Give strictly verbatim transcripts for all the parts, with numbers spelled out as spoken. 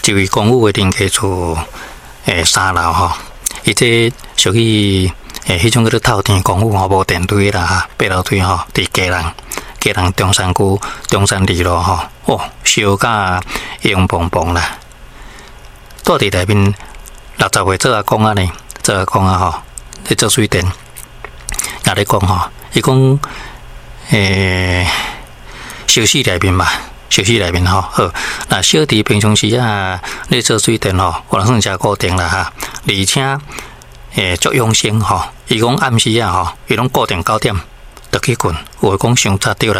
一位公务的邻居厝诶三楼吼，伊这属于诶迄种叫做透天公寓吼，无电梯啦哈，八楼梯吼，伫家人家人中山区中山二路吼，哦，烧甲用蹦蹦啦，住伫内面六十岁做阿公啊呢，做阿公啊吼，咧做水电，也咧讲吼，伊讲诶休息内面嘛。休息内面吼，好，那小弟平常时啊，咧做水电吼，可能算真固定啦哈，而且诶足用心吼。伊讲暗时啊吼，伊拢固定九点就去困，有讲伤早对啦。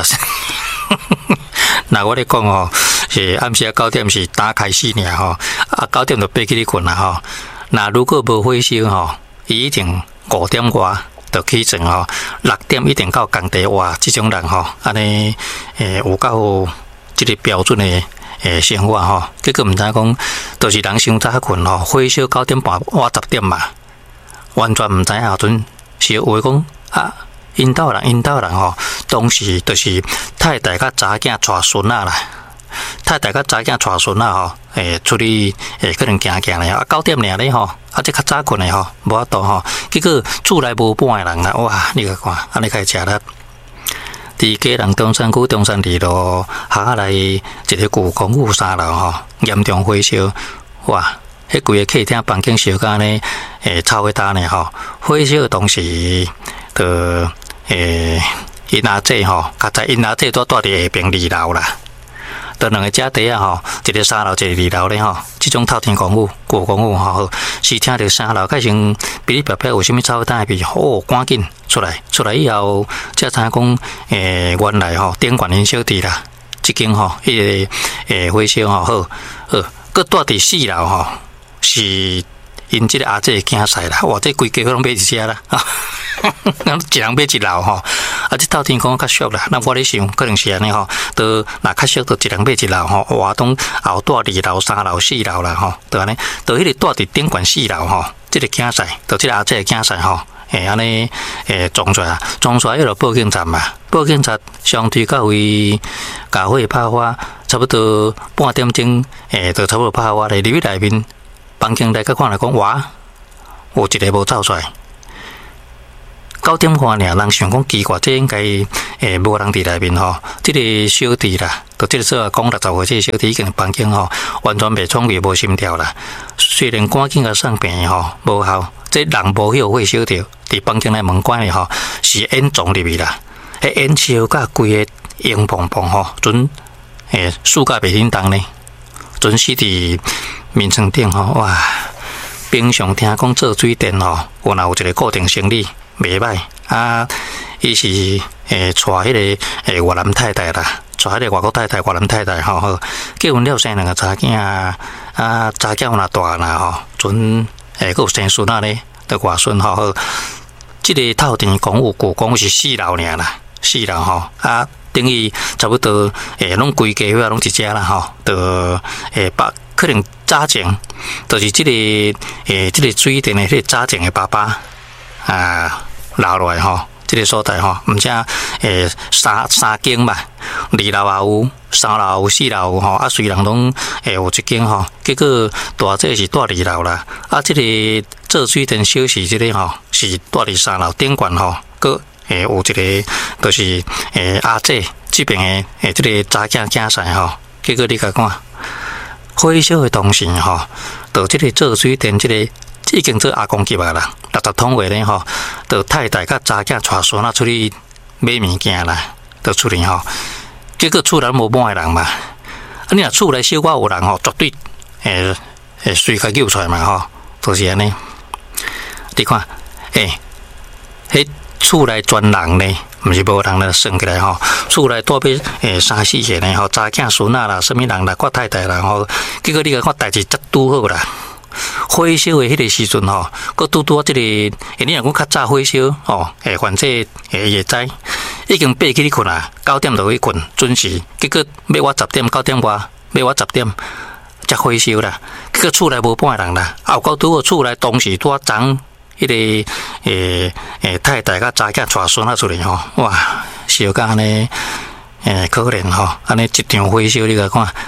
那我咧讲吼，是暗时啊九点是打开始尔吼，啊九点就爬起去困啦吼。那如果无火烧吼，伊一定五点外就起床吼，六点一定到工地哇，即种人吼，安尼诶有够。即个标准的诶生活吼，结果毋知讲，都是人伤早困吼，火烧九点半，我十点嘛，完全毋知影后阵是话讲啊，因兜人因兜人吼，当时就是太太甲查囝带孙仔啦，太太甲查囝带孙仔吼，诶出去诶可能行行咧，啊九点尔咧吼，啊即较早困诶吼，无法度吼，结果厝内无半个人啦，哇，你个看，安尼开始食力。伫家人中山区中山二路下来一个旧公寓三楼吼，严重火烧，哇！迄规个客厅房间烧甲呢，诶，臭火大呢吼。火烧的同时，就诶，因阿姐吼，较早因阿姐都住伫下边二楼啦。就两个家底啊吼，一个三楼，一个二楼咧吼。即种透天公寓、旧公寓吼，是听着三楼，改成哔哩啪啪有啥物臭大味，哦，赶紧出来，出来以后，才知影讲，诶，原来吼，电管因小弟啦，即间吼，迄个诶火烧吼，好，好，佮住伫四楼吼，是因即个阿姐惊死啦，哇，这规家拢买一只啦，一人买一楼吼。啊，这透天讲较俗啦，那我咧想，可能是安尼吼，都那较俗，都一人买一楼吼，哇，当后住二楼、三楼、四楼啦吼，都安尼，都迄个住伫顶管四楼吼，这个囝婿，就这个阿姐囝婿吼，诶，安尼诶撞出来，撞出来迄落报警站嘛，报警站相对到位，甲火拍花，差不多半点钟，诶，就差不多拍花咧，入去内面，房间内甲看来讲，哇，有一个无走出来。九点半尔，人想讲奇怪，这应该诶无人伫内面吼。这个小弟啦，就这个说讲六十岁，这个小弟已经房间吼完全袂创胃无心跳啦。虽然赶紧甲送病吼无效，这人无晓会烧着，伫房间内门关咧吼是烟撞入去啦，迄烟烧甲规个烟蓬蓬吼，准诶树甲袂叮当呢，准死伫面床顶吼哇！平常听讲做水电吼，原来有一个固定生理。袂歹啊！伊是诶，带迄个诶越南太太啦，带迄个外国太太、越南太太吼，好结婚了生两个查囝啊，啊查囝有若大啦吼，准诶，佫有生孙仔咧，得外孙吼好。即个透天公寓旧公寓是四楼尔啦，四楼吼啊，等于差不多诶，拢规家伙拢一只啦吼，就诶把可能早前就是即个诶，即个水电诶，迄个早前诶爸爸。啊，留落来吼，这个所在吼，毋只诶三三间嘛，二楼也有，三楼有，四楼有吼，啊，虽然拢诶有一间吼，结果大姐是住二楼啦，啊，这个做水电小时这个吼是住伫三楼顶管吼，佮诶有一个就是诶阿姐这边诶诶这个查囝囝婿吼，结果你甲看，火烧的同时吼，就这个做水电这个。已经做阿公级啊啦，六十通话咧吼，就太太甲查囝带孙仔出去买物件啦，就出去吼。结果厝内无半个人嘛，啊你若厝内小可有人吼，绝对诶诶随甲救出来嘛吼，就是安尼。你看，诶，迄厝内全人呢，毋是无人来算起来吼，厝内多比诶三四个呢吼，查囝孙仔啦，什么人啦，我太太啦吼，结果你甲看代志则拄好啦。火烧的迄个时阵吼，佮拄拄啊，即个，诶，你若讲较早火烧吼，诶，反正诶会知，已经爬起去困啊，九点就去困，准时。结果要我十点九点外，要我十点才火烧啦。结果厝内无半个人啦，啊，有够拄好厝内当时拄啊昨迄个诶诶太太甲查囝带孙仔出去吼，哇，烧甲安尼诶可怜吼，安尼一场火烧你甲看。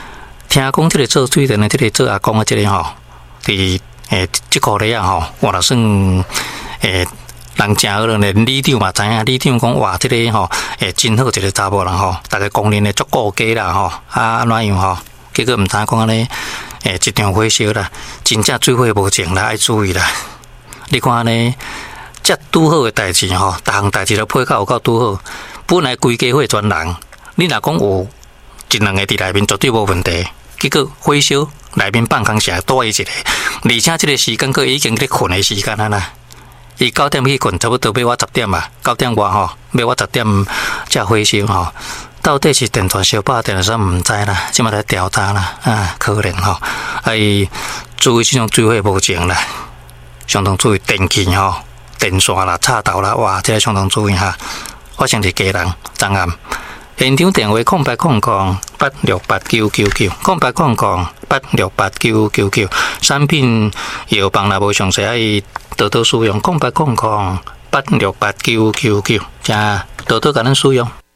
听讲这个做水电的，这个做阿公的这个吼，伫诶即个咧啊吼，我若算诶。人真好人，连里长嘛知影，里长讲哇，这个吼，诶，真好一个查某人吼，大家公认的足顾家啦吼，啊安怎样吼？结果毋知讲安尼，诶，一场火烧啦，真正水火无情啦，爱注意啦。你看呢，遮拄好的代志吼，逐项代志都配较有够拄好。本来规家伙全人，你若讲有一两个伫内面绝对无问题，结果火烧内面放空下多伊一个，而且这个时间佫已经咧困的时间啊啦。伊九点去困，差不多要我十点啊，九点外吼，要我十点才火烧吼。到底是电断烧爆电，啥毋知啦，即马来调查啦，啊，可能吼，哎，注意这种水火无情啦，相当注意电器吼、电线啦、插头啦，哇，这个相当注意哈。发生伫家人昨暗，现场电话空白空空八六八九九九，空白空空八六八九九九，产品药房若无详细爱。多多使用，空白空空八六八九九九，加多多甲咱使用。